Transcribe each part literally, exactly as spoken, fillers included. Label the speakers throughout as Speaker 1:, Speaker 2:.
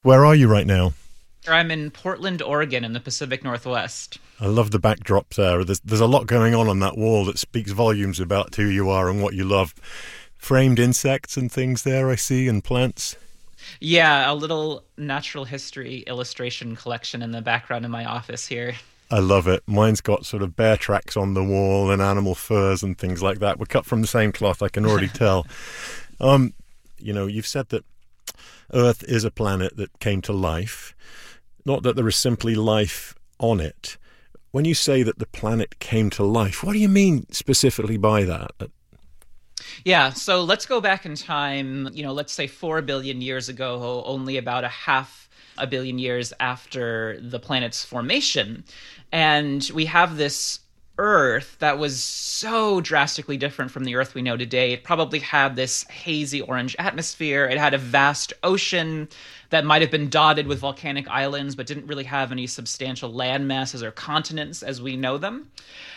Speaker 1: Where are you right now?
Speaker 2: I'm in Portland, Oregon, in the Pacific Northwest.
Speaker 1: I love the backdrop there. There's, there's a lot going on on that wall that speaks volumes about who you are and what you love. Framed insects and things there, I see, and plants.
Speaker 2: Yeah, a little natural history illustration collection in the background in my office here.
Speaker 1: I love it. Mine's got sort of bear tracks on the wall and animal furs and things like that. We're cut from the same cloth, I can already tell. Um, you know, you've said that Earth is a planet that came to life, not that there is simply life on it. When you say that the planet came to life, what do you mean specifically by that?
Speaker 2: Yeah, so let's go back in time, you know, let's say four billion years ago, only about a half a billion years after the planet's formation. And we have this Earth that was so drastically different from the Earth we know today. It probably had this hazy orange atmosphere. It had a vast ocean that might have been dotted with volcanic islands, but didn't really have any substantial land masses or continents as we know them.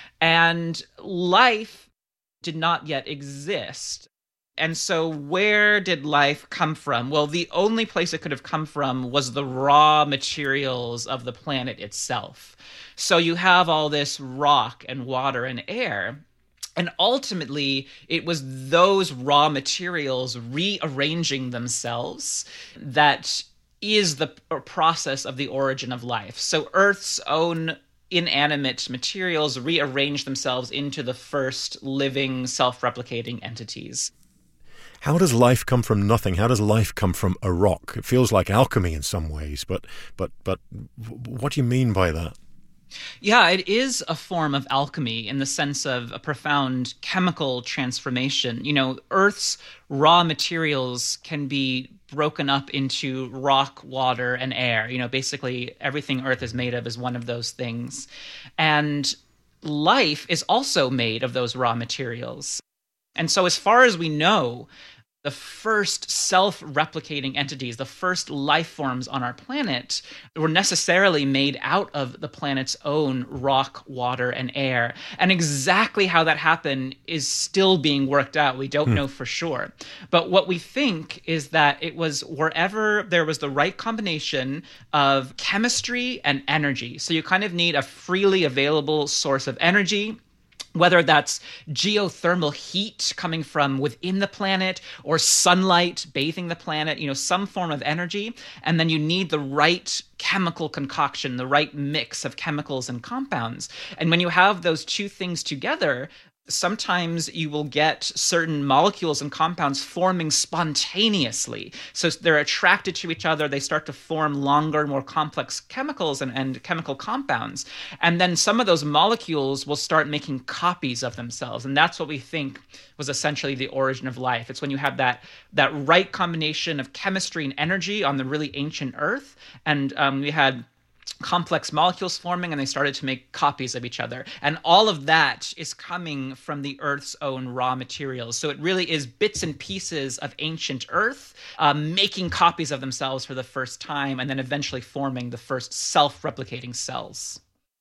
Speaker 2: And life did not yet exist. And so where did life come from? Well, the only place it could have come from was the raw materials of the planet itself. So you have all this rock and water and air, and ultimately it was those raw materials rearranging themselves that is the process of the origin of life. So Earth's own inanimate materials rearrange themselves into the first living, self-replicating entities.
Speaker 1: How does life come from nothing? How does life come from a rock? It feels like alchemy in some ways, but but but what do you mean by that?
Speaker 2: Yeah, it is a form of alchemy in the sense of a profound chemical transformation. You know, Earth's raw materials can be broken up into rock, water, and air. You know, basically everything Earth is made of is one of those things. And life is also made of those raw materials. And so as far as we know, the first self-replicating entities, the first life forms on our planet, were necessarily made out of the planet's own rock, water, and air. And exactly how that happened is still being worked out. We don't hmm. know for sure. But what we think is that it was wherever there was the right combination of chemistry and energy. So you kind of need a freely available source of energy, whether that's geothermal heat coming from within the planet or sunlight bathing the planet, you know, some form of energy. And then you need the right chemical concoction, the right mix of chemicals and compounds. And when you have those two things together, sometimes you will get certain molecules and compounds forming spontaneously. So they're attracted to each other. They start to form longer, more complex chemicals and, and chemical compounds. And then some of those molecules will start making copies of themselves. And that's what we think was essentially the origin of life. It's when you have that, that right combination of chemistry and energy on the really ancient Earth. And um, we had complex molecules forming, and they started to make copies of each other. And all of that is coming from the Earth's own raw materials. So it really is bits and pieces of ancient Earth uh, making copies of themselves for the first time, and then eventually forming the first self-replicating cells.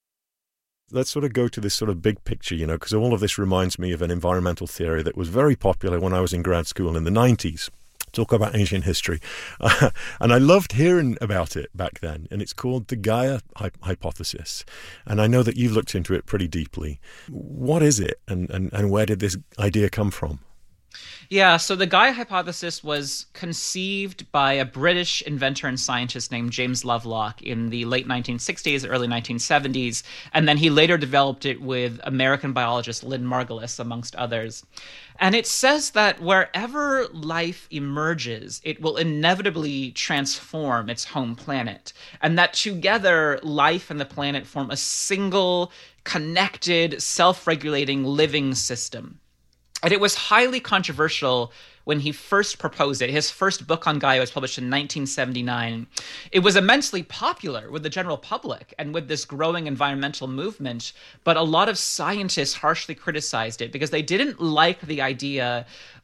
Speaker 1: Let's sort of go to this sort of big picture, you know, because all of this reminds me of an environmental theory that was very popular when I was in grad school in the nineties. Talk about ancient history. Uh, and I loved hearing about it back then. And it's called the Gaia hy- hypothesis. And I know that you've looked into it pretty deeply. What is it, and, and, and where did this idea come from?
Speaker 2: Yeah, so the Gaia hypothesis was conceived by a British inventor and scientist named James Lovelock in the late nineteen sixties, early nineteen seventies, and then he later developed it with American biologist Lynn Margulis, amongst others. And it says that wherever life emerges, it will inevitably transform its home planet, and that together life and the planet form a single, connected, self-regulating living system. And it was highly controversial when he first proposed it. His first book on Gaia was published in nineteen seventy-nine. It was immensely popular with the general public and with this growing environmental movement, but a lot of scientists harshly criticized it because they didn't like the idea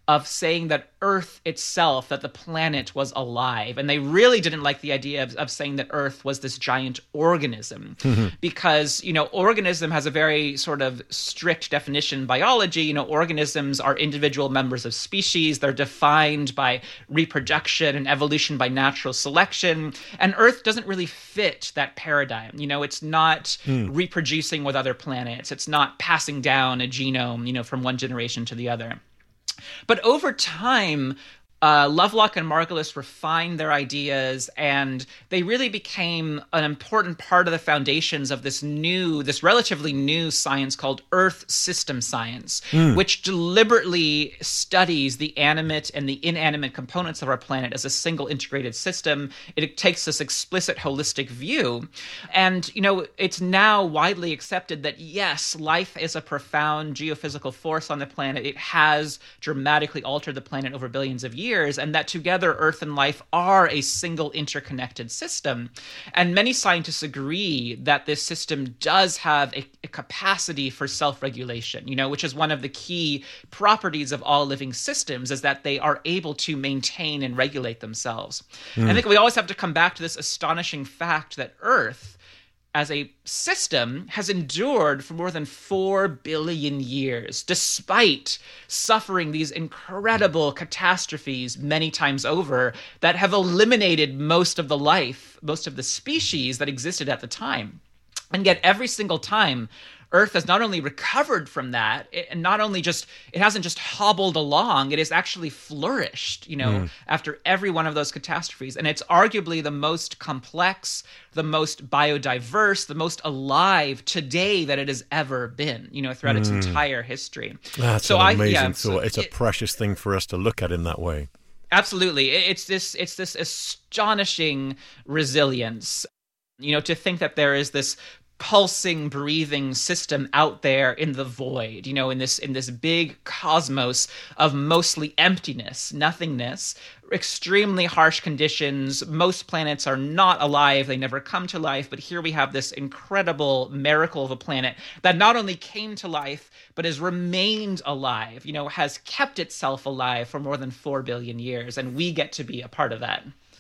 Speaker 2: of saying that Earth itself, that the planet was alive. And they really didn't like the idea of, of saying that Earth was this giant organism mm-hmm. because, you know, organism has a very sort of strict definition in biology. You know, organisms are individual members of species. They're defined by reproduction and evolution by natural selection. And Earth doesn't really fit that paradigm. You know, it's not mm. reproducing with other planets. It's not passing down a genome, you know, from one generation to the other. But over time, uh, Lovelock and Margulis refined their ideas, and they really became an important part of the foundations of this new, this relatively new science called Earth System Science, mm. which deliberately studies the animate and the inanimate components of our planet as a single integrated system. It takes this explicit holistic view. And, you know, it's now widely accepted that, yes, life is a profound geophysical force on the planet. It has dramatically altered the planet over billions of years. Years, and that together Earth and life are a single interconnected system. And many scientists agree that this system does have a, a capacity for self-regulation, you know, which is one of the key properties of all living systems, is that they are able to maintain and regulate themselves. Mm. I think we always have to come back to this astonishing fact that Earth, as a system, has endured for more than four billion years, despite suffering these incredible catastrophes many times over that have eliminated most of the life, most of the species that existed at the time. And yet every single time, Earth has not only recovered from that, it, and not only just, it hasn't just hobbled along, it has actually flourished, you know, mm. after every one of those catastrophes. And it's arguably the most complex, the most biodiverse, the most alive today that it has ever been, you know, throughout mm. its entire history.
Speaker 1: That's
Speaker 2: so
Speaker 1: an amazing
Speaker 2: I, yeah,
Speaker 1: thought.
Speaker 2: so
Speaker 1: it's
Speaker 2: it,
Speaker 1: a precious thing for us to look at in that way.
Speaker 2: Absolutely. It's this, it's this astonishing resilience, you know, to think that there is this pulsing, breathing system out there in the void, you know, in this in this big cosmos of mostly emptiness, nothingness, extremely harsh conditions. Most planets are not alive. They never come to life. But here we have this incredible miracle of a planet that not only came to life, but has remained alive, you know, has kept itself alive for more than four billion years. And we get to be a part of that.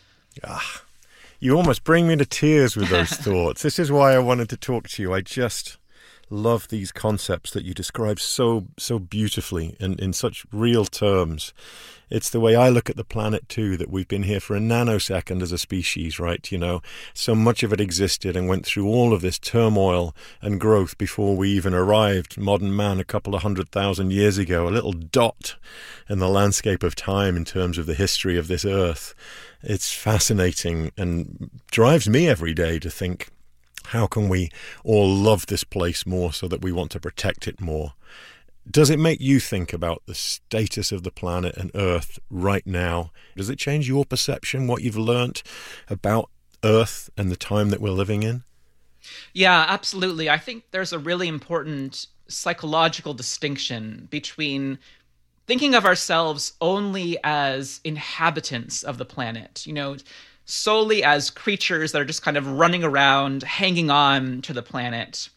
Speaker 1: Ah. You almost bring me to tears with those thoughts. This is why I wanted to talk to you. I just love these concepts that you describe so so beautifully and in such real terms. It's the way I look at the planet too, that we've been here for a nanosecond as a species, right? You know, so much of it existed and went through all of this turmoil and growth before we even arrived. Modern man a couple of hundred thousand years ago, a little dot in the landscape of time in terms of the history of this earth. It's fascinating and drives me every day to think, how can we all love this place more so that we want to protect it more? Does it make you think about the status of the planet and Earth right now? Does it change your perception, what you've learnt about Earth and the time that we're living in?
Speaker 2: Yeah, absolutely. I think there's a really important psychological distinction between thinking of ourselves only as inhabitants of the planet, you know, solely as creatures that are just kind of running around, hanging on to the planet,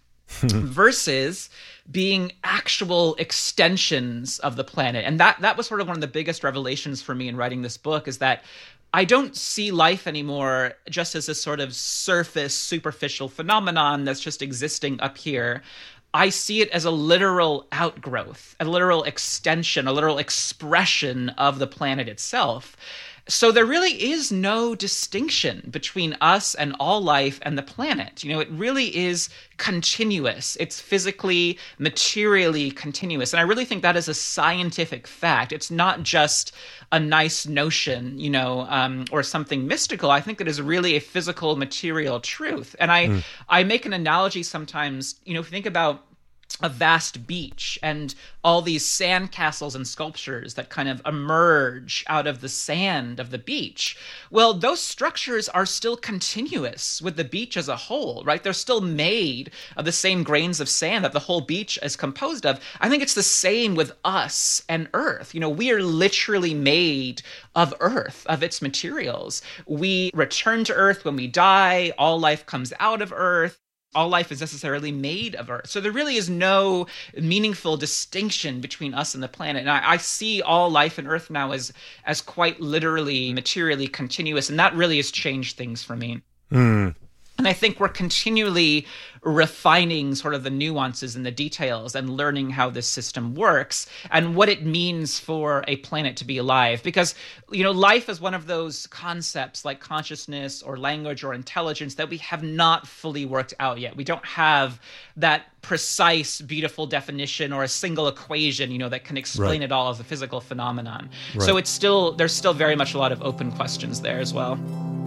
Speaker 2: versus being actual extensions of the planet. And that that was sort of one of the biggest revelations for me in writing this book, is that I don't see life anymore just as a sort of surface, superficial phenomenon that's just existing up here. I see it as a literal outgrowth, a literal extension, a literal expression of the planet itself. So there really is no distinction between us and all life and the planet. You know, it really is continuous. It's physically, materially continuous. And I really think that is a scientific fact. It's not just a nice notion, you know, um, or something mystical. I think it is really a physical, material truth. And I, mm. I make an analogy sometimes, you know, if you think about a vast beach and all these sand castles and sculptures that kind of emerge out of the sand of the beach. Well, those structures are still continuous with the beach as a whole, right? They're still made of the same grains of sand that the whole beach is composed of. I think it's the same with us and Earth. You know, we are literally made of Earth, of its materials. We return to Earth when we die. All life comes out of Earth. all life is necessarily made of Earth. So there really is no meaningful distinction between us and the planet. And I, I see all life on Earth now as as quite literally, materially continuous. And that really has changed things for me.
Speaker 1: Mm.
Speaker 2: And I think we're continually refining sort of the nuances and the details and learning how this system works and what it means for a planet to be alive. Because, you know, life is one of those concepts like consciousness or language or intelligence that we have not fully worked out yet. We don't have that precise, beautiful definition or a single equation, you know, that can explain
Speaker 1: Right.
Speaker 2: it all as a physical phenomenon.
Speaker 1: Right.
Speaker 2: So it's still, there's still very much a lot of open questions there as well.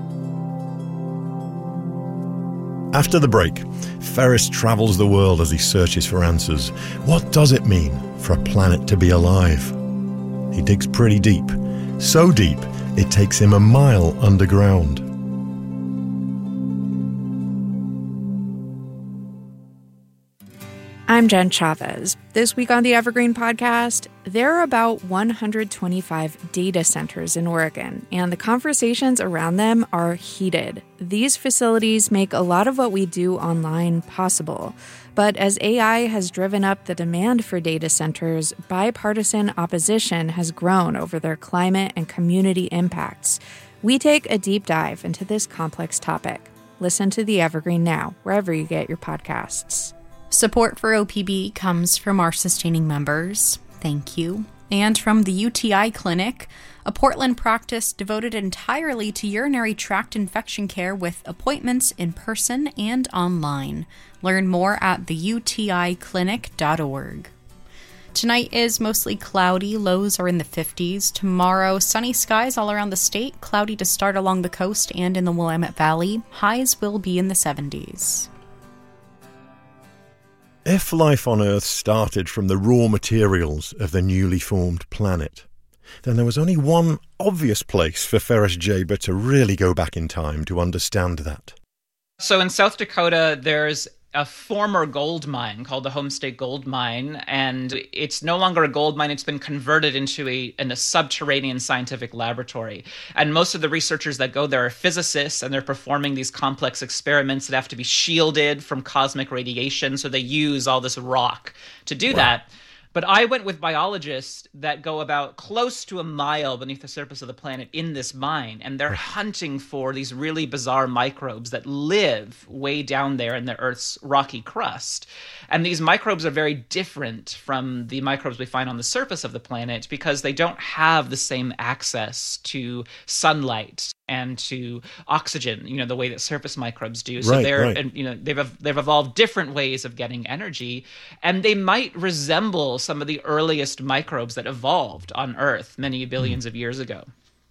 Speaker 1: After the break, Ferris travels the world as he searches for answers. What does it mean for a planet to be alive? He digs pretty deep, so deep it takes him a mile underground.
Speaker 3: I'm Jen Chavez. This week on the Evergreen Podcast, there are about one hundred twenty-five data centers in Oregon, and the conversations around them are heated. These facilities make a lot of what we do online possible. But as A I has driven up the demand for data centers, bipartisan opposition has grown over their climate and community impacts. We take a deep dive into this complex topic. Listen to the Evergreen now, wherever you get your podcasts.
Speaker 4: Support for O P B comes from our sustaining members. Thank you. And from the U T I Clinic, a Portland practice devoted entirely to urinary tract infection care with appointments in person and online. Learn more at the u t i clinic dot org. Tonight is mostly cloudy. Lows are in the fifties. Tomorrow, sunny skies all around the state. Cloudy to start along the coast and in the Willamette Valley. Highs will be in the seventies.
Speaker 1: If life on Earth started from the raw materials of the newly formed planet, then there was only one obvious place for Ferris Jaber to really go back in time to understand that.
Speaker 2: So in South Dakota, there's a former gold mine called the Homestake Gold Mine, and it's no longer a gold mine. It's been converted into a, in a subterranean scientific laboratory. And most of the researchers that go there are physicists, and they're performing these complex experiments that have to be shielded from cosmic radiation. So they use all this rock to do
Speaker 1: Wow.
Speaker 2: that. But I went with biologists that go about close to a mile beneath the surface of the planet in this mine, and they're hunting for these really bizarre microbes that live way down there in the Earth's rocky crust. And these microbes are very different from the microbes we find on the surface of the planet because they don't have the same access to sunlight and to oxygen, you know, the way that surface microbes do. So
Speaker 1: Right,
Speaker 2: they're,
Speaker 1: right.
Speaker 2: and, you know, they've ev- they've evolved different ways of getting energy, and they might resemble some of the earliest microbes that evolved on Earth many billions of years ago.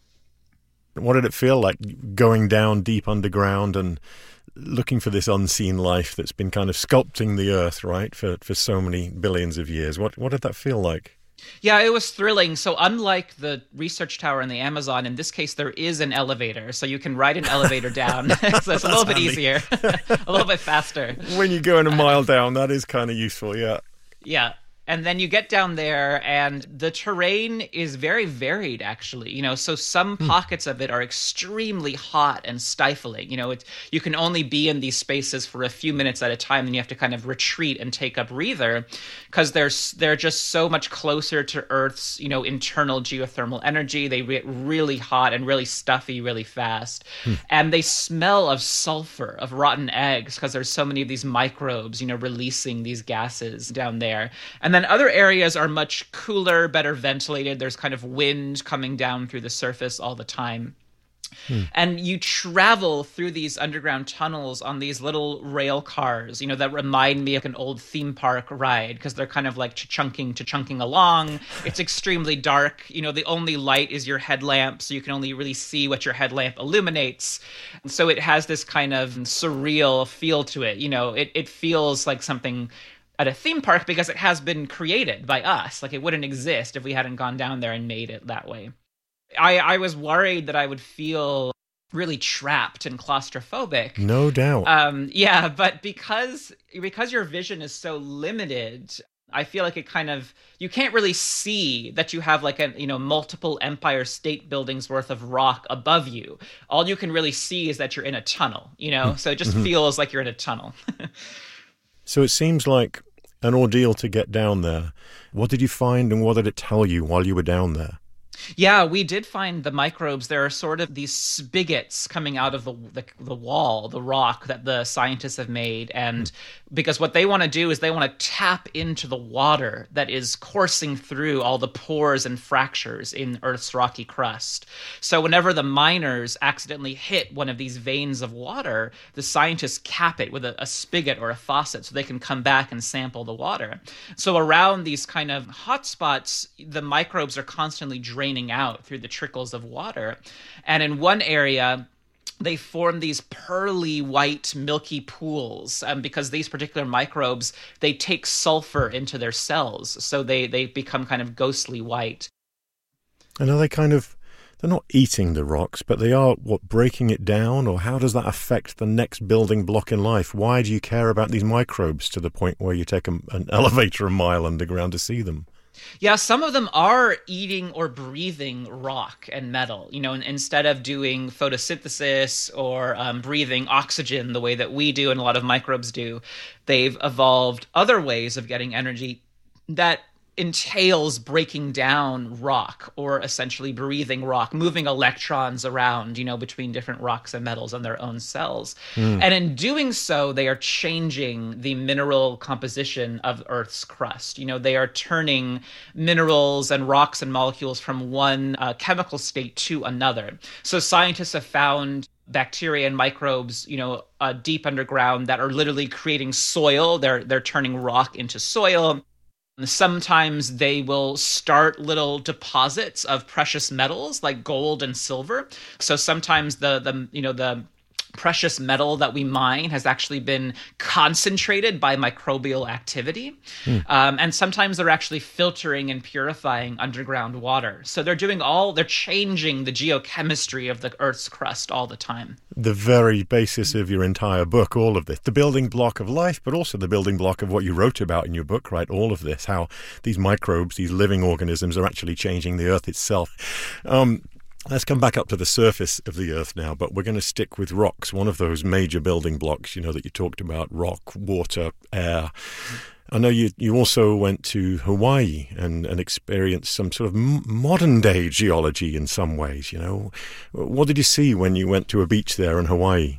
Speaker 1: What did it feel like going down deep underground and looking for this unseen life that's been kind of sculpting the Earth, right, for, for so many billions of years? What what did that feel like?
Speaker 2: Yeah, it was thrilling. So unlike the research tower in the Amazon, in this case, there is an elevator. So you can ride an elevator down. So it's a little bit
Speaker 1: handy.
Speaker 2: easier, a little bit faster.
Speaker 1: When you're going a mile down, that is kind of useful, yeah.
Speaker 2: Yeah. And then you get down there, and the terrain is very varied, actually. You know, so some pockets of it are extremely hot and stifling. You know, it's, you can only be in these spaces for a few minutes at a time, and you have to kind of retreat and take a breather because they're, they're just so much closer to Earth's, you know, internal geothermal energy. They get really hot and really stuffy really fast. And they smell of sulfur, of rotten eggs, because there's so many of these microbes, you know, releasing these gases down there. And then other areas are much cooler, better ventilated. There's kind of wind coming down through the surface all the time. Hmm. And you travel through these underground tunnels on these little rail cars, you know, that remind me of an old theme park ride because they're kind of like chunking to chunking along. It's extremely dark. You know, the only light is your headlamp, so you can only really see what your headlamp illuminates. And so it has this kind of surreal feel to it. You know, it, it feels like something at a theme park because it has been created by us. Like it wouldn't exist if we hadn't gone down there and made it that way. I, I was worried that I would feel really trapped and claustrophobic.
Speaker 1: No doubt.
Speaker 2: Um, yeah, but because because your vision is so limited, I feel like it kind of, you can't really see that you have like a, you know, multiple Empire State Buildings worth of rock above you. All you can really see is that you're in a tunnel, you know? So it just mm-hmm. feels like you're in a tunnel.
Speaker 1: So it seems like an ordeal to get down there. What did you find and what did it tell you while you were down there?
Speaker 2: Yeah, we did find the microbes. There are sort of these spigots coming out of the, the the wall, the rock that the scientists have made. And because what they want to do is they want to tap into the water that is coursing through all the pores and fractures in Earth's rocky crust. So whenever the miners accidentally hit one of these veins of water, the scientists cap it with a, a spigot or a faucet so they can come back and sample the water. So around these kind of hotspots, the microbes are constantly draining out through the trickles of water. And in one area, they form these pearly white milky pools um, because these particular microbes, they take sulfur into their cells. So they, they become kind of ghostly white.
Speaker 1: And are they kind of, they're not eating the rocks, but they are, what, breaking it down? Or how does that affect the next building block in life? Why do you care about these microbes to the point where you take a, an elevator a mile underground to see them?
Speaker 2: Yeah, some of them are eating or breathing rock and metal. You know, instead of doing photosynthesis or um, breathing oxygen the way that we do and a lot of microbes do, they've evolved other ways of getting energy that entails breaking down rock or essentially breathing rock, moving electrons around, you know, between different rocks and metals on their own cells. Mm. And in doing so, they are changing the mineral composition of Earth's crust. You know, they are turning minerals and rocks and molecules from one uh, chemical state to another. So scientists have found bacteria and microbes, you know, uh, deep underground that are literally creating soil. They're they're turning rock into soil. Sometimes they will start little deposits of precious metals like gold and silver. So sometimes the the you know the precious metal that we mine has actually been concentrated by microbial activity. Mm. Um, and sometimes they're actually filtering and purifying underground water. So they're doing all, they're changing the geochemistry of the Earth's crust all the time.
Speaker 1: The very basis of your entire book, all of this, the building block of life, but also the building block of what you wrote about in your book, right? All of this, how these microbes, these living organisms are actually changing the Earth itself. Um, Let's come back up to the surface of the Earth now, but we're going to stick with rocks, one of those major building blocks, you know, that you talked about, rock, water, air. I know you, you also went to Hawaii and, and experienced some sort of m- modern-day geology in some ways, you know. What did you see when you went to a beach there in Hawaii?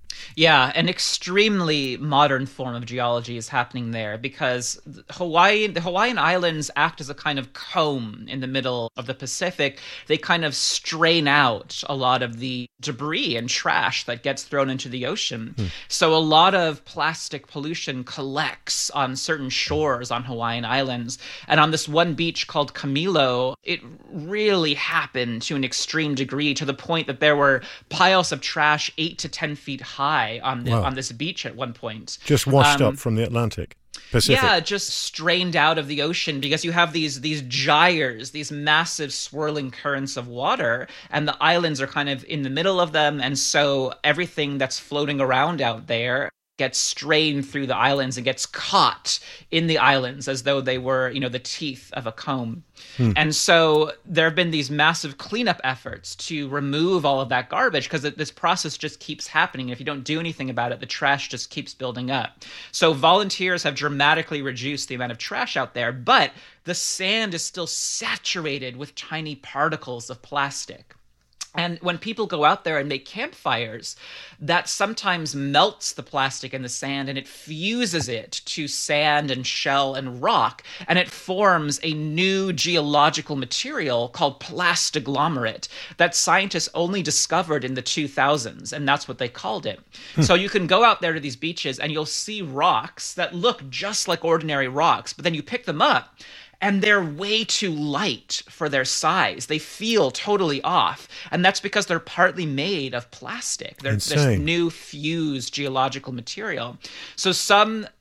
Speaker 2: Yeah, an extremely modern form of geology is happening there because Hawaii, the Hawaiian Islands act as a kind of comb in the middle of the Pacific. They kind of strain out a lot of the debris and trash that gets thrown into the ocean. Hmm. So a lot of plastic pollution collects on certain shores on Hawaiian Islands. And on this one beach called Kamilo, it really happened to an extreme degree to the point that there were piles of trash eight to ten feet high on the, wow. on this beach at one point.
Speaker 1: Just washed um, up from the Atlantic. Pacific.
Speaker 2: Yeah, just strained out of the ocean because you have these these gyres, these massive swirling currents of water, and the islands are kind of in the middle of them, and so everything that's floating around out there gets strained through the islands and gets caught in the islands as though they were, you know, the teeth of a comb. Hmm. And so there have been these massive cleanup efforts to remove all of that garbage because this process just keeps happening. If you don't do anything about it, the trash just keeps building up. So volunteers have dramatically reduced the amount of trash out there, but the sand is still saturated with tiny particles of plastic. And when people go out there and make campfires, that sometimes melts the plastic in the sand and it fuses it to sand and shell and rock, and it forms a new geological material called plastaglomerate that scientists only discovered in the two thousands, and that's what they called it. Hmm. So you can go out there to these beaches and you'll see rocks that look just like ordinary rocks, but then you pick them up and they're way too light for their size. They feel totally off. And that's because they're partly made of plastic. They're this new fused geological material. So some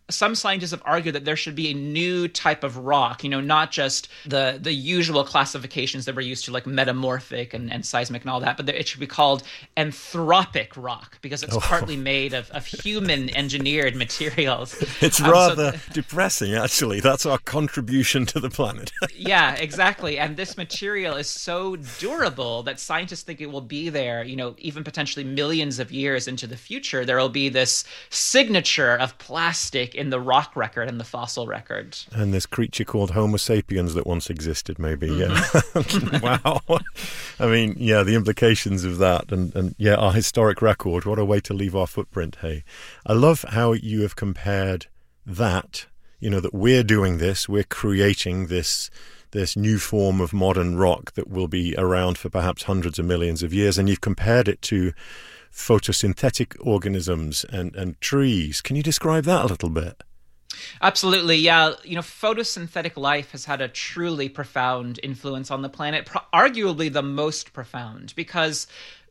Speaker 2: some scientists have argued that there should be a new type of rock, you know, not just the the usual classifications that we're used to, like metamorphic and, and seismic and all that, but it should be called anthropic rock because it's oh. partly made of, of human-engineered materials.
Speaker 1: It's um, rather so, depressing, actually. That's our contribution to the planet.
Speaker 2: Yeah, exactly. And this material is so durable that scientists think it will be there, you know, even potentially millions of years into the future. There will be this signature of plastic in the rock record and the fossil record.
Speaker 1: And this creature called Homo sapiens that once existed, maybe. Mm-hmm. Yeah. Wow. I mean, yeah, the implications of that and, and, yeah, our historic record, what a way to leave our footprint, hey. I love how you have compared that, you know, that we're doing this, we're creating this this new form of modern rock that will be around for perhaps hundreds of millions of years, and you've compared it to photosynthetic organisms and, and trees. Can you describe that a little bit?
Speaker 2: Absolutely, yeah. You know, photosynthetic life has had a truly profound influence on the planet, pro- arguably the most profound, because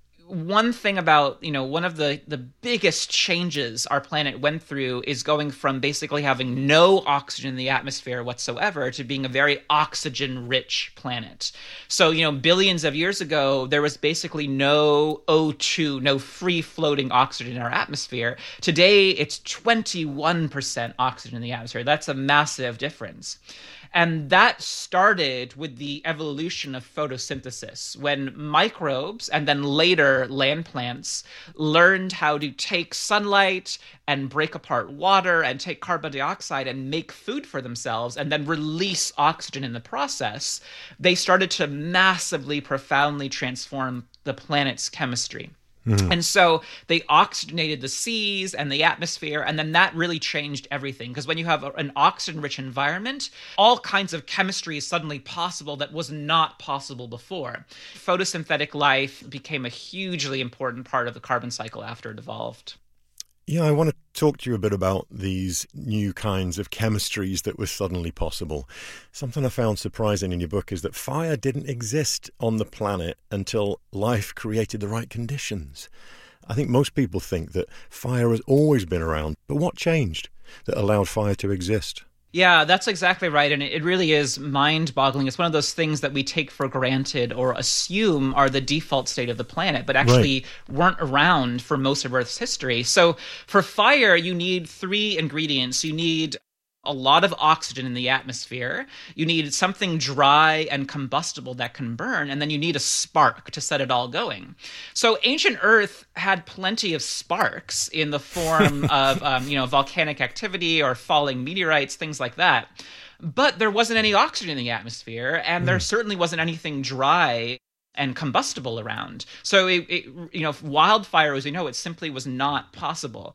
Speaker 2: one thing about, you know, one of the, the biggest changes our planet went through is going from basically having no oxygen in the atmosphere whatsoever to being a very oxygen-rich planet. So, you know, billions of years ago, there was basically no O two, no free-floating oxygen in our atmosphere. Today, it's twenty-one percent oxygen in the atmosphere. That's a massive difference. And that started with the evolution of photosynthesis, when microbes and then later land plants learned how to take sunlight and break apart water and take carbon dioxide and make food for themselves and then release oxygen in the process. They started to massively, profoundly transform the planet's chemistry. Mm. And so they oxygenated the seas and the atmosphere, and then that really changed everything. Because when you have an oxygen-rich environment, all kinds of chemistry is suddenly possible that was not possible before. Photosynthetic life became a hugely important part of the carbon cycle after it evolved.
Speaker 1: Yeah, I want to talk to you a bit about these new kinds of chemistries that were suddenly possible. Something I found surprising in your book is that fire didn't exist on the planet until life created the right conditions. I think most people think that fire has always been around, but what changed that allowed fire to exist?
Speaker 2: Yeah, that's exactly right. And it really is mind-boggling. It's one of those things that we take for granted or assume are the default state of the planet, but actually right. weren't around for most of Earth's history. So for fire, you need three ingredients. You need a lot of oxygen in the atmosphere. You need something dry and combustible that can burn, and then you need a spark to set it all going. So ancient Earth had plenty of sparks in the form of, um, you know, volcanic activity or falling meteorites, things like that. But there wasn't any oxygen in the atmosphere, and mm. there certainly wasn't anything dry and combustible around. So, it, it, you know, wildfire, as we know, it simply was not possible.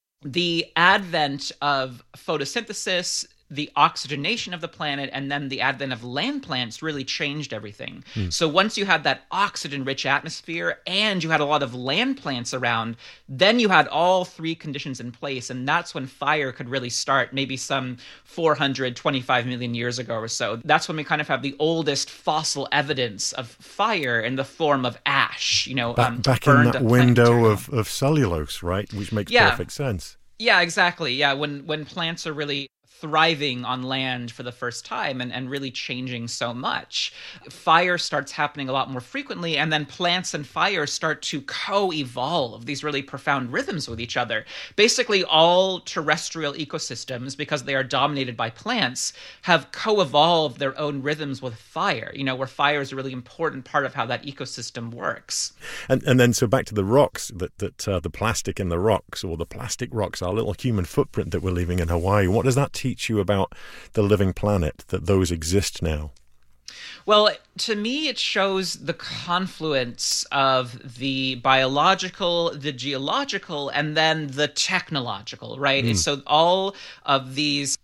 Speaker 2: The advent of photosynthesis, the oxygenation of the planet, and then the advent of land plants really changed everything. Mm. So once you had that oxygen-rich atmosphere and you had a lot of land plants around, then you had all three conditions in place, and that's when fire could really start, maybe some four hundred twenty-five million years ago or so. That's when we kind of have the oldest fossil evidence of fire in the form of ash, you know,
Speaker 1: back,
Speaker 2: um,
Speaker 1: back in that window of, of cellulose, right? Which makes yeah. perfect sense.
Speaker 2: Yeah, exactly. Yeah, when when plants are really thriving on land for the first time and, and really changing so much. Fire starts happening a lot more frequently, and then plants and fire start to co-evolve these really profound rhythms with each other. Basically, all terrestrial ecosystems, because they are dominated by plants, have co-evolved their own rhythms with fire, you know, where fire is a really important part of how that ecosystem works.
Speaker 1: And and then so back to the rocks, that, that uh, the plastic in the rocks, or the plastic rocks, our little human footprint that we're leaving in Hawaii. What does that teach you about the living planet, that those exist now?
Speaker 2: Well, to me, it shows the confluence of the biological, the geological, and then the technological, right? Mm. So all of these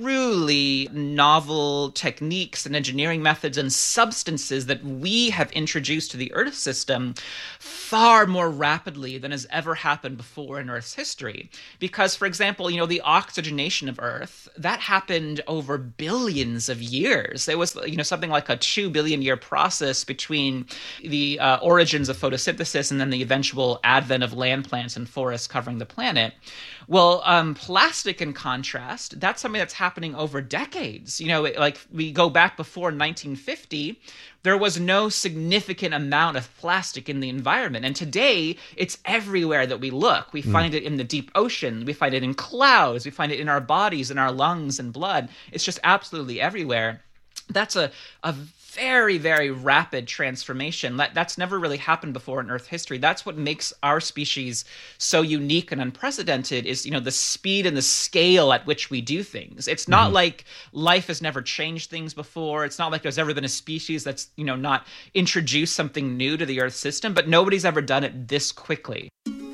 Speaker 2: truly novel techniques and engineering methods and substances that we have introduced to the Earth system far more rapidly than has ever happened before in Earth's history. Because, for example, you know, the oxygenation of Earth, that happened over billions of years. It was, you know, something like a two billion million-year process between the uh, origins of photosynthesis and then the eventual advent of land plants and forests covering the planet. Well, um, plastic, in contrast, that's something that's happening over decades. You know, like we go back before nineteen fifty, there was no significant amount of plastic in the environment. And today, it's everywhere that we look. We mm. find it in the deep ocean. We find it in clouds. We find it in our bodies, in our lungs and blood. It's just absolutely everywhere. That's a, a very, very rapid transformation. That, that's never really happened before in Earth history. That's what makes our species so unique and unprecedented is, you know, the speed and the scale at which we do things. It's not mm-hmm. like life has never changed things before. It's not like there's ever been a species that's, you know, not introduced something new to the Earth system, but nobody's ever done it this quickly.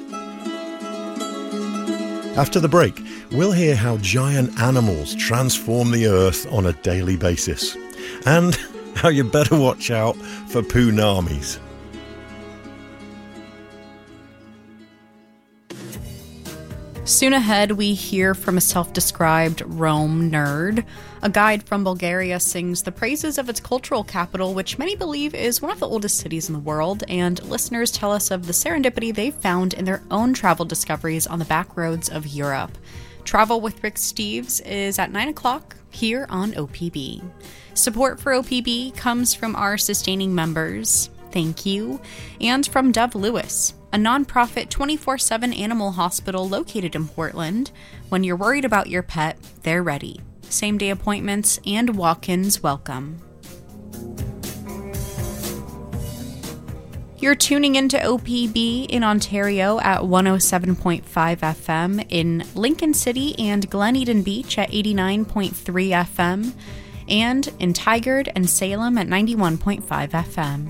Speaker 1: After the break, we'll hear how giant animals transform the Earth on a daily basis. And how you better watch out for punamis.
Speaker 4: Soon ahead, we hear from a self-described Rome nerd. A guide from Bulgaria sings the praises of its cultural capital, which many believe is one of the oldest cities in the world, and listeners tell us of the serendipity they've found in their own travel discoveries on the back roads of Europe. Travel with Rick Steves is at nine o'clock here on O P B. Support for O P B comes from our sustaining members, thank you, and from Dove Lewis, a nonprofit twenty-four seven animal hospital located in Portland. When you're worried about your pet, they're ready. Same-day appointments and walk-ins welcome. You're tuning into O P B in Ontario at one oh seven point five F M, in Lincoln City and Glen Eden Beach at eighty-nine point three F M, and in Tigard and Salem at ninety-one point five F M.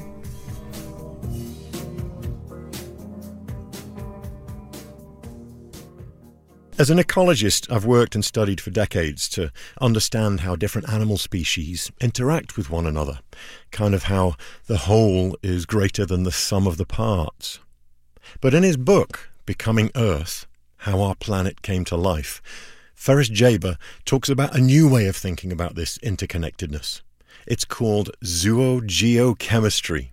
Speaker 1: As an ecologist, I've worked and studied for decades to understand how different animal species interact with one another, kind of how the whole is greater than the sum of the parts. But in his book, Becoming Earth, How Our Planet Came to Life, Ferris Jaber talks about a new way of thinking about this interconnectedness. It's called zoogeochemistry.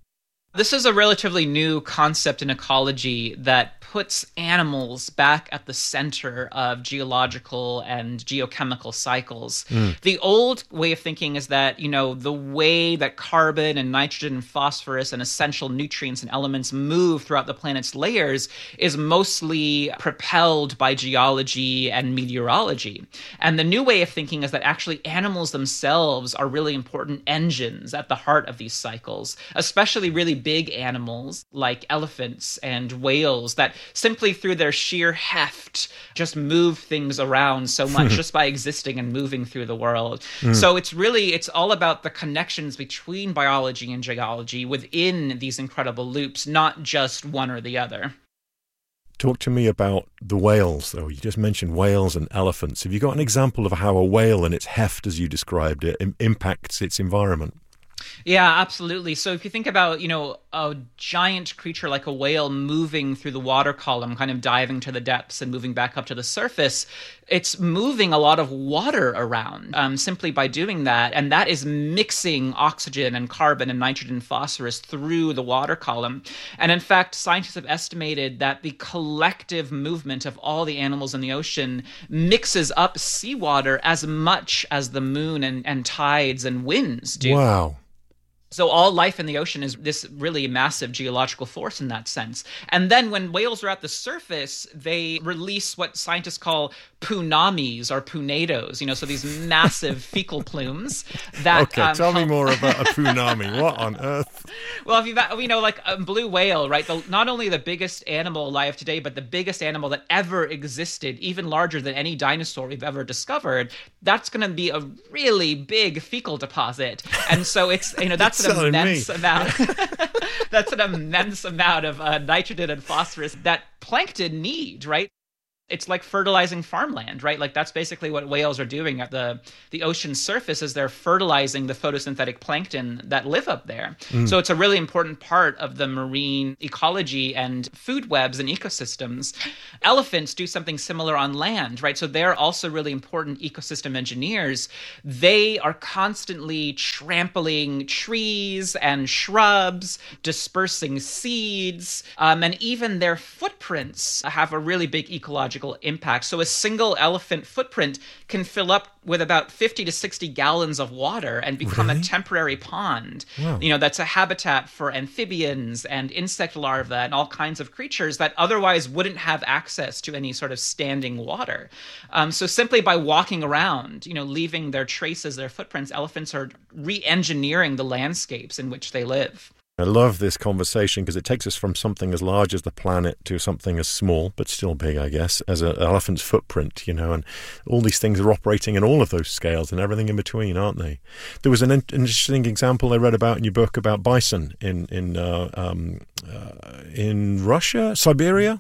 Speaker 2: This is a relatively new concept in ecology that puts animals back at the center of geological and geochemical cycles. Mm. The old way of thinking is that, you know, the way that carbon and nitrogen and phosphorus and essential nutrients and elements move throughout the planet's layers is mostly propelled by geology and meteorology. And the new way of thinking is that actually animals themselves are really important engines at the heart of these cycles, especially really big animals like elephants and whales that simply through their sheer heft just move things around so much just by existing and moving through the world. Mm. So it's really, it's all about the connections between biology and geology within these incredible loops, not just one or the other.
Speaker 1: Talk to me about the whales, though. You just mentioned whales and elephants. Have you got an example of how a whale and its heft, as you described it, im- impacts its environment?
Speaker 2: Yeah, absolutely. So if you think about, you know, a giant creature like a whale moving through the water column, kind of diving to the depths and moving back up to the surface, it's moving a lot of water around um, simply by doing that. And that is mixing oxygen and carbon and nitrogen and phosphorus through the water column. And in fact, scientists have estimated that the collective movement of all the animals in the ocean mixes up seawater as much as the moon and, and tides and winds do.
Speaker 1: Wow.
Speaker 2: So all life in the ocean is this really massive geological force in that sense. And then when whales are at the surface, they release what scientists call punamis or punados, you know, so these massive fecal plumes that...
Speaker 1: Okay, um, tell help... me more about a punami. What on earth?
Speaker 2: Well, if you've, you know, like a blue whale, right? The, not only the biggest animal alive today, but the biggest animal that ever existed, even larger than any dinosaur we've ever discovered, that's going to be a really big fecal deposit. And so it's, you know, that's an immense me. amount. That's an immense amount of uh, nitrogen and phosphorus that plankton need, right? It's like fertilizing farmland, right? Like that's basically what whales are doing at the, the ocean surface is they're fertilizing the photosynthetic plankton that live up there. Mm. So it's a really important part of the marine ecology and food webs and ecosystems. Elephants do something similar on land, right? So they're also really important ecosystem engineers. They are constantly trampling trees and shrubs, dispersing seeds, um, and even their footprints have a really big ecological impact. So a single elephant footprint can fill up with about fifty to sixty gallons of water and become really? a temporary pond. Wow. You know, that's a habitat for amphibians and insect larvae and all kinds of creatures that otherwise wouldn't have access to any sort of standing water. Um, so simply by walking around, you know, leaving their traces, their footprints, elephants are re-engineering the landscapes in which they live.
Speaker 1: I love this conversation because it takes us from something as large as the planet to something as small, but still big, I guess, as an elephant's footprint, you know, and all these things are operating in all of those scales and everything in between, aren't they? There was an in- interesting example I read about in your book about bison in, in, uh, um, uh, in Russia, Siberia.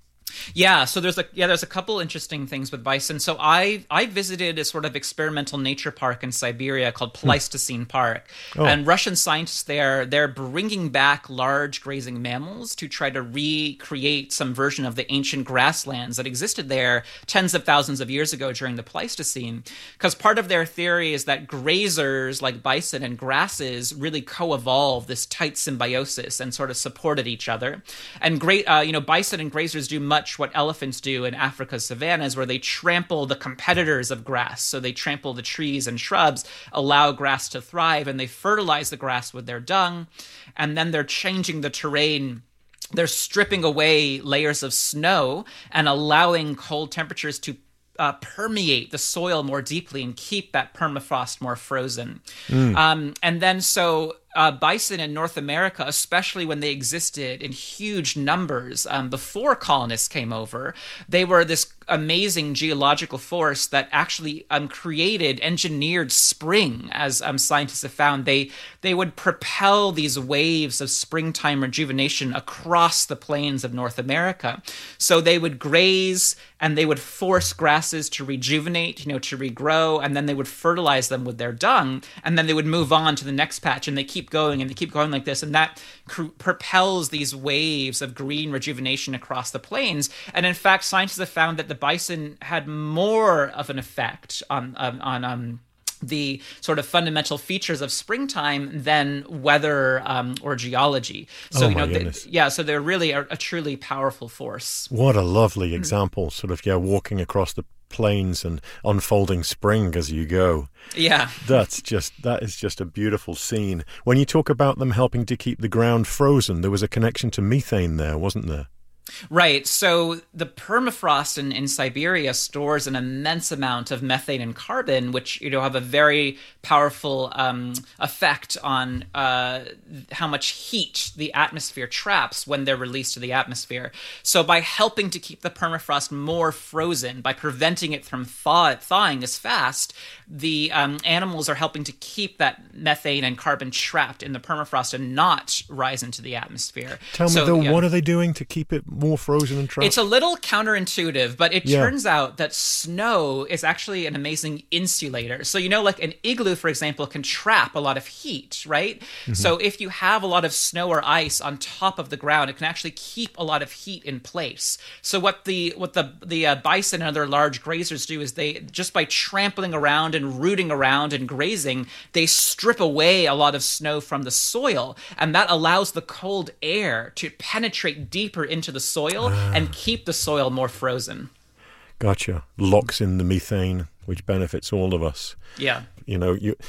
Speaker 2: Yeah, so there's a yeah, there's a couple interesting things with bison. So I I visited a sort of experimental nature park in Siberia called Pleistocene Park, oh. and Russian scientists there they're bringing back large grazing mammals to try to recreate some version of the ancient grasslands that existed there tens of thousands of years ago during the Pleistocene. Because part of their theory is that grazers like bison and grasses really co-evolved this tight symbiosis and sort of supported each other. And great, uh, you know, bison and grazers do much what elephants do in Africa's savannas, where they trample the competitors of grass. So they trample the trees and shrubs, allow grass to thrive, and they fertilize the grass with their dung. And then they're changing the terrain. They're stripping away layers of snow and allowing cold temperatures to Uh, permeate the soil more deeply and keep that permafrost more frozen. Mm. Um, and then so uh, bison in North America, especially when they existed in huge numbers um, before colonists came over, they were this amazing geological force that actually um, created, engineered spring, as um, scientists have found. They, they would propel these waves of springtime rejuvenation across the plains of North America. So they would graze and they would force grasses to rejuvenate, you know, to regrow, and then they would fertilize them with their dung, and then they would move on to the next patch, and they keep going, and they keep going like this, and that cr- propels these waves of green rejuvenation across the plains. And in fact, scientists have found that the bison had more of an effect on um, on um, the sort of fundamental features of springtime than weather um, or geology. So,
Speaker 1: oh,
Speaker 2: you know,
Speaker 1: my
Speaker 2: they, yeah, so they're really a, a truly powerful force.
Speaker 1: What a lovely example, sort of, yeah, walking across the plains and unfolding spring as you go.
Speaker 2: Yeah.
Speaker 1: That's just, that is just a beautiful scene. When you talk about them helping to keep the ground frozen, there was a connection to methane there, wasn't there?
Speaker 2: Right. So the permafrost in, in Siberia stores an immense amount of methane and carbon, which, you know, have a very powerful um, effect on uh, how much heat the atmosphere traps when they're released to the atmosphere. So by helping to keep the permafrost more frozen, by preventing it from thaw- thawing as fast, the um, animals are helping to keep that methane and carbon trapped in the permafrost and not rise into the atmosphere.
Speaker 1: Tell
Speaker 2: so,
Speaker 1: me, though,
Speaker 2: yeah.
Speaker 1: what are they doing to keep it more frozen and trapped?
Speaker 2: It's a little counterintuitive, but it
Speaker 1: yeah.
Speaker 2: turns out that snow is actually an amazing insulator. So, you know, like an igloo, for example, can trap a lot of heat, right? Mm-hmm. So if you have a lot of snow or ice on top of the ground, it can actually keep a lot of heat in place. So what the what the the uh, bison and other large grazers do is they, just by trampling around and rooting around and grazing, they strip away a lot of snow from the soil, and that allows the cold air to penetrate deeper into the soil ah. and keep the soil more frozen.
Speaker 1: Gotcha. Locks in the methane, which benefits all of us.
Speaker 2: Yeah.
Speaker 1: You know, you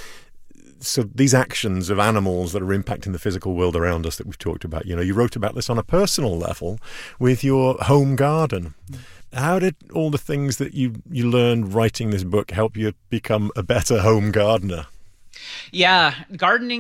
Speaker 1: so these actions of animals that are impacting the physical world around us that we've talked about, you know, you wrote about this on a personal level with your home garden. How did all the things that you, you learned writing this book help you become a better home gardener?
Speaker 2: Yeah, gardening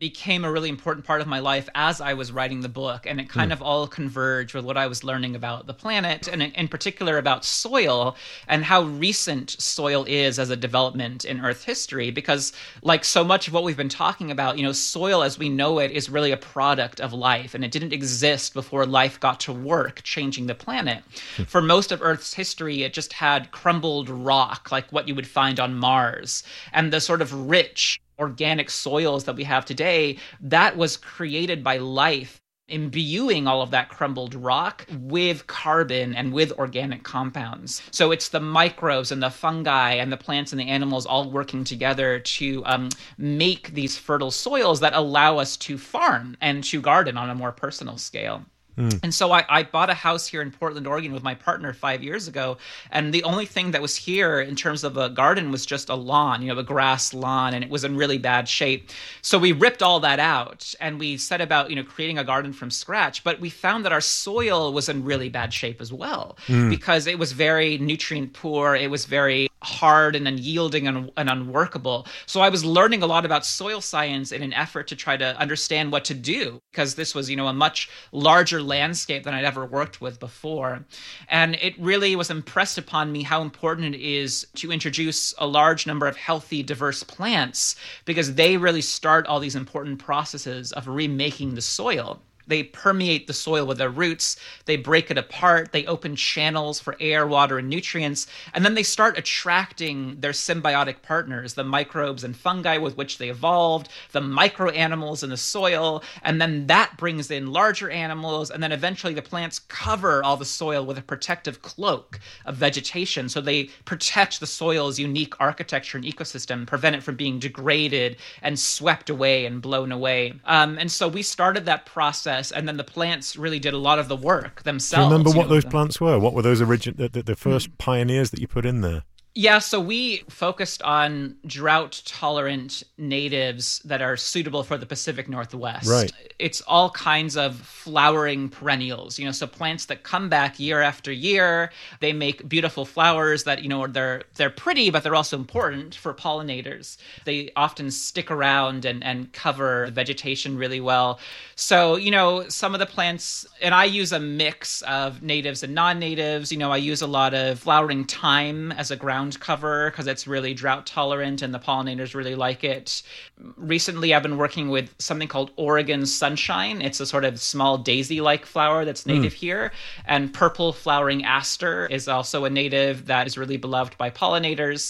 Speaker 2: became a really important part of my life as I was writing the book. And it kind mm. of all converged with what I was learning about the planet, and in particular about soil and how recent soil is as a development in Earth history. Because like so much of what we've been talking about, you know, soil as we know it is really a product of life, and it didn't exist before life got to work changing the planet. Mm. For most of Earth's history, it just had crumbled rock, like what you would find on Mars. And the sort of rich organic soils that we have today, that was created by life imbuing all of that crumbled rock with carbon and with organic compounds. So it's the microbes and the fungi and the plants and the animals all working together to um, make these fertile soils that allow us to farm and to garden on a more personal scale. Mm. And so I, I bought a house here in Portland, Oregon with my partner five years ago. And the only thing that was here in terms of a garden was just a lawn, you know, a grass lawn, and it was in really bad shape. So we ripped all that out and we set about, you know, creating a garden from scratch. But we found that our soil was in really bad shape as well, mm. because it was very nutrient poor. It was very hard and unyielding and, and unworkable. So I was learning a lot about soil science in an effort to try to understand what to do, because this was, you know, a much larger landscape than I'd ever worked with before. And it really was impressed upon me how important it is to introduce a large number of healthy, diverse plants, because they really start all these important processes of remaking the soil. They permeate the soil with their roots, they break it apart, they open channels for air, water, and nutrients, and then they start attracting their symbiotic partners, the microbes and fungi with which they evolved, the microanimals in the soil, and then that brings in larger animals, and then eventually the plants cover all the soil with a protective cloak of vegetation, so they protect the soil's unique architecture and ecosystem, prevent it from being degraded and swept away and blown away. Um, and so we started that process, and then the plants really did a lot of the work themselves.
Speaker 1: Do you remember
Speaker 2: you
Speaker 1: what
Speaker 2: know,
Speaker 1: those
Speaker 2: the,
Speaker 1: plants were? What were those origin the, the, the first mm-hmm. pioneers that you put in there?
Speaker 2: Yeah, so we focused on drought-tolerant natives that are suitable for the Pacific Northwest.
Speaker 1: Right.
Speaker 2: It's all kinds of flowering perennials, you know, so plants that come back year after year. They make beautiful flowers that, you know, they're they're pretty, but they're also important for pollinators. They often stick around and, and cover the vegetation really well. So, you know, some of the plants, and I use a mix of natives and non-natives. You know, I use a lot of flowering thyme as a ground cover because it's really drought tolerant and the pollinators really like it. Recently, I've been working with something called Oregon Sunshine. It's a sort of small daisy-like flower that's native mm. here. And purple flowering aster is also a native that is really beloved by pollinators.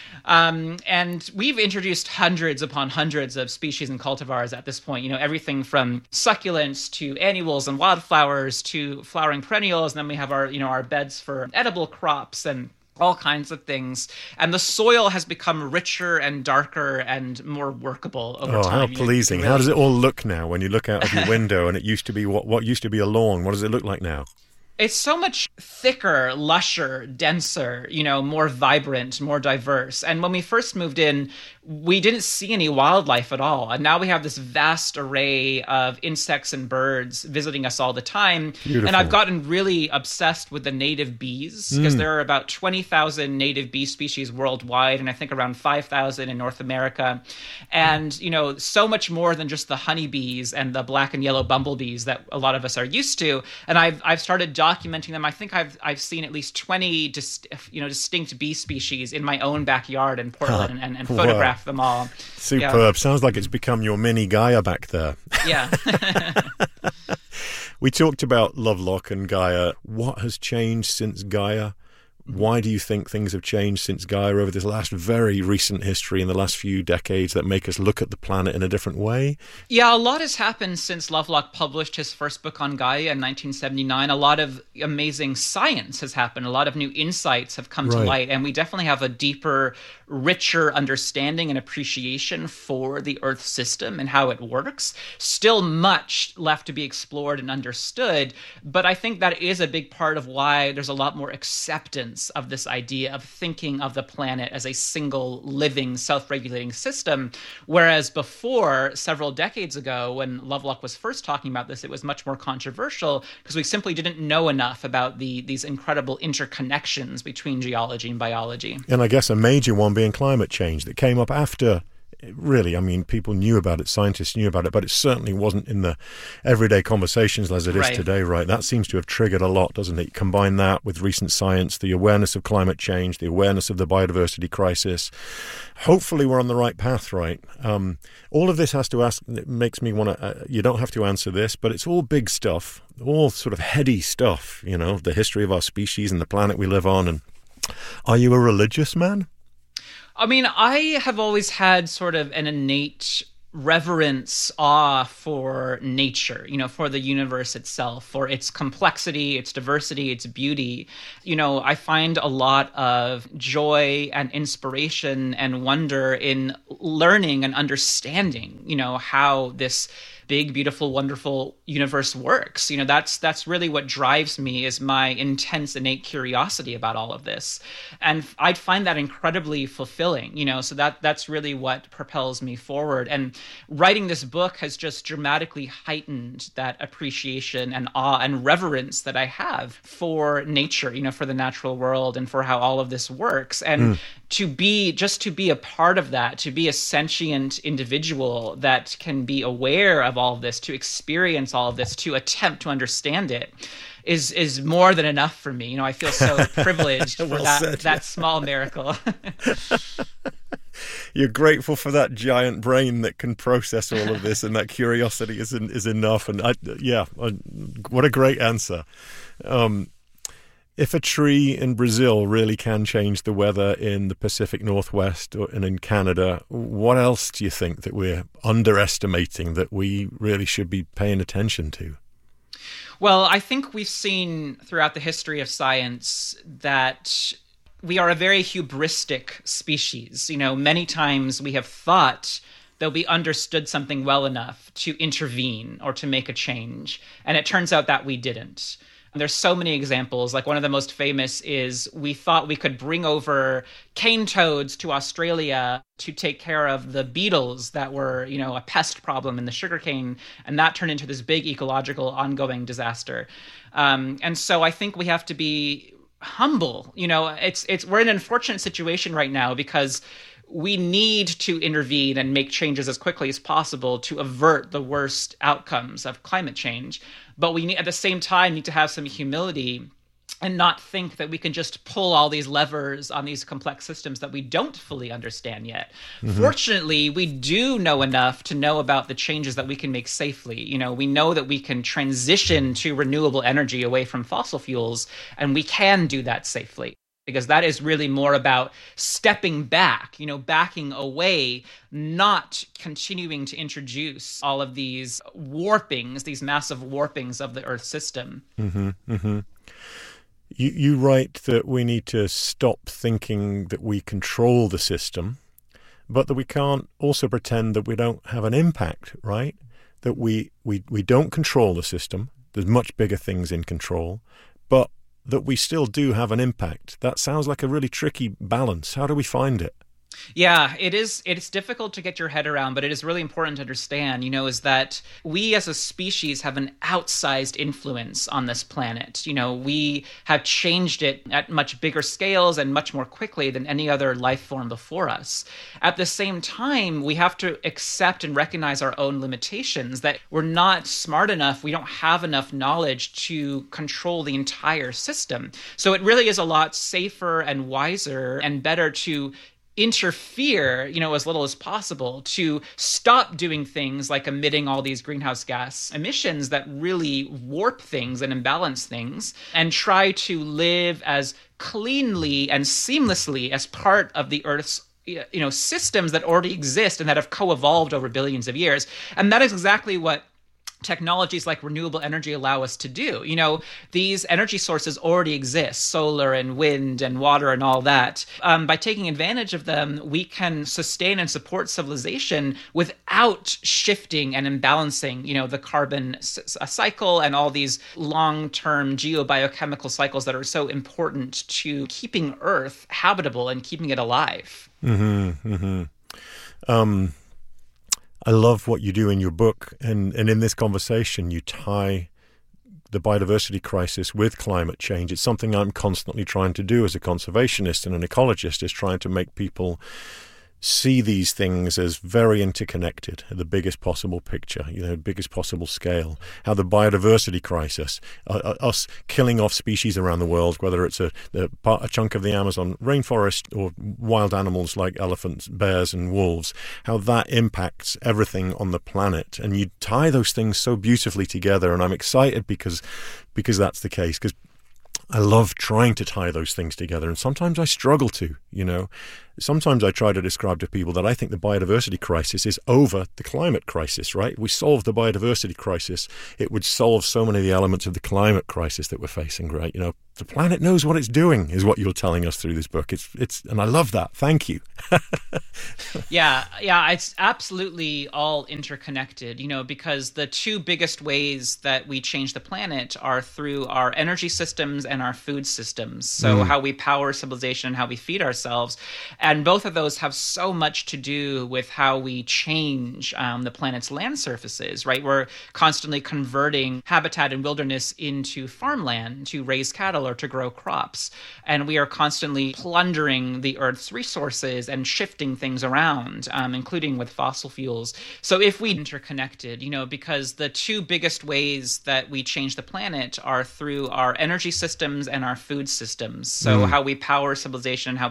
Speaker 2: Um, and we've introduced hundreds upon hundreds of species and cultivars at this point, you know, everything from succulents to annuals and wildflowers to flowering perennials. And then we have our, you know, our beds for edible crops and all kinds of things. And the soil has become richer and darker and more workable over
Speaker 1: oh,
Speaker 2: time.
Speaker 1: How
Speaker 2: you
Speaker 1: pleasing.
Speaker 2: know, really...
Speaker 1: How does it all look now when you look out of your window and it used to be what, what used to be a lawn? What does it look like now?
Speaker 2: It's so much thicker, lusher, denser, you know, more vibrant, more diverse. And when we first moved in, we didn't see any wildlife at all. And now we have this vast array of insects and birds visiting us all the time.
Speaker 1: Beautiful.
Speaker 2: And I've gotten really obsessed with the native bees, because mm. there are about twenty thousand native bee species worldwide, and I think around five thousand in North America. And, you know, so much more than just the honeybees and the black and yellow bumblebees that a lot of us are used to. And I've I've started documenting them. I think I've I've seen at least twenty dis, you know distinct bee species in my own backyard in Portland, and, and, and photographed them all.
Speaker 1: Superb.
Speaker 2: Yeah.
Speaker 1: Sounds like it's become your mini Gaia back there.
Speaker 2: Yeah.
Speaker 1: We talked about Lovelock and Gaia. What has changed since Gaia? Why do you think things have changed since Gaia over this last very recent history in the last few decades that make us look at the planet in a different way?
Speaker 2: Yeah, a lot has happened since Lovelock published his first book on Gaia in nineteen seventy-nine. A lot of amazing science has happened. A lot of new insights have come
Speaker 1: right.
Speaker 2: to light, and we definitely have a deeper, richer understanding and appreciation for the Earth system and how it works. Still much left to be explored and understood, but I think that is a big part of why there's a lot more acceptance of this idea of thinking of the planet as a single living, self-regulating system. Whereas before, several decades ago, when Lovelock was first talking about this, it was much more controversial because we simply didn't know enough about the these incredible interconnections between geology and biology.
Speaker 1: And I guess a major one being climate change that came up after really, I mean, people knew about it, scientists knew about it, but it certainly wasn't in the everyday conversations as it is
Speaker 2: Right.
Speaker 1: today, right? That seems to have triggered a lot, doesn't it? Combine that with recent science, the awareness of climate change, the awareness of the biodiversity crisis. Hopefully we're on the right path, right? Um, all of this has to ask, it makes me want to, uh, you don't have to answer this, but it's all big stuff, all sort of heady stuff, you know, the history of our species and the planet we live on. And are you a religious man?
Speaker 2: I mean, I have always had sort of an innate reverence, awe for nature, you know, for the universe itself, for its complexity, its diversity, its beauty. You know, I find a lot of joy and inspiration and wonder in learning and understanding, you know, how this big, beautiful, wonderful universe works. You know, that's that's really what drives me, is my intense, innate curiosity about all of this. And I find that incredibly fulfilling, you know, so that that's really what propels me forward. And writing this book has just dramatically heightened that appreciation and awe and reverence that I have for nature, you know, for the natural world and for how all of this works. And mm. to be, just to be a part of that, to be a sentient individual that can be aware of all of this, to experience all of this, to attempt to understand it, is is more than enough for me. You know, I feel so privileged for
Speaker 1: well
Speaker 2: that
Speaker 1: said,
Speaker 2: that
Speaker 1: yeah.
Speaker 2: small miracle.
Speaker 1: You're grateful for that giant brain that can process all of this, and that curiosity is is enough. And I, yeah, what a great answer. Um, If a tree in Brazil really can change the weather in the Pacific Northwest or, and in Canada, what else do you think that we're underestimating that we really should be paying attention to?
Speaker 2: Well, I think we've seen throughout the history of science that we are a very hubristic species. You know, many times we have thought that we understood something well enough to intervene or to make a change, and it turns out that we didn't. There's so many examples. Like, one of the most famous is we thought we could bring over cane toads to Australia to take care of the beetles that were, you know, a pest problem in the sugarcane, and that turned into this big ecological ongoing disaster. Um, and so I think we have to be humble. You know, it's it's we're in an unfortunate situation right now because we need to intervene and make changes as quickly as possible to avert the worst outcomes of climate change. But we need, at the same time, need to have some humility and not think that we can just pull all these levers on these complex systems that we don't fully understand yet. Mm-hmm. Fortunately, we do know enough to know about the changes that we can make safely. You know, we know that we can transition to renewable energy away from fossil fuels, and we can do that safely. Because that is really more about stepping back, you know, backing away, not continuing to introduce all of these warpings, these massive warpings of the Earth system.
Speaker 1: Mm-hmm, mm-hmm. You, you write that we need to stop thinking that we control the system, but that we can't also pretend that we don't have an impact, right? That we, we, we don't control the system. There's much bigger things in control, but that we still do have an impact. That sounds like a really tricky balance. How do we find it?
Speaker 2: Yeah, it is. It's difficult to get your head around, but it is really important to understand, you know, is that we as a species have an outsized influence on this planet. You know, we have changed it at much bigger scales and much more quickly than any other life form before us. At the same time, we have to accept and recognize our own limitations, that we're not smart enough, we don't have enough knowledge to control the entire system. So it really is a lot safer and wiser and better to interfere, you know, as little as possible, to stop doing things like emitting all these greenhouse gas emissions that really warp things and imbalance things, and try to live as cleanly and seamlessly as part of the Earth's, you know, systems that already exist and that have co-evolved over billions of years. And that is exactly what technologies like renewable energy allow us to do. You know, these energy sources already exist, solar and wind and water and all that. Um, by taking advantage of them, we can sustain and support civilization without shifting and imbalancing, you know, the carbon s- cycle and all these long-term geobiochemical cycles that are so important to keeping Earth habitable and keeping it alive.
Speaker 1: Mm-hmm, mm-hmm. Um... I love what you do in your book, and, and in this conversation, you tie the biodiversity crisis with climate change. It's something I'm constantly trying to do as a conservationist and an ecologist, is trying to make people see these things as very interconnected at the biggest possible picture, you know, biggest possible scale. How the biodiversity crisis, uh, us killing off species around the world, whether it's a, a, part, a chunk of the Amazon rainforest or wild animals like elephants, bears, and wolves, how that impacts everything on the planet. And you tie those things so beautifully together, and I'm excited because because that's the case, because I love trying to tie those things together, and sometimes I struggle to, you know. Sometimes I try to describe to people that I think the biodiversity crisis is over the climate crisis, right? If we solve the biodiversity crisis, it would solve so many of the elements of the climate crisis that we're facing, right? You know, the planet knows what it's doing, is what you're telling us through this book. It's, it's, and I love that. Thank you.
Speaker 2: yeah, yeah, it's absolutely all interconnected, you know, because the two biggest ways that we change the planet are through our energy systems and our food systems. So mm. how we power civilization, how we feed ourselves. And both of those have so much to do with how we change um, the planet's land surfaces, right? We're constantly converting habitat and wilderness into farmland to raise cattle or to grow crops. And we are constantly plundering the Earth's resources and shifting things around, um, including with fossil fuels. So if we interconnected, you know, because the two biggest ways that we change the planet are through our energy systems and our food systems. So mm. how we power civilization, how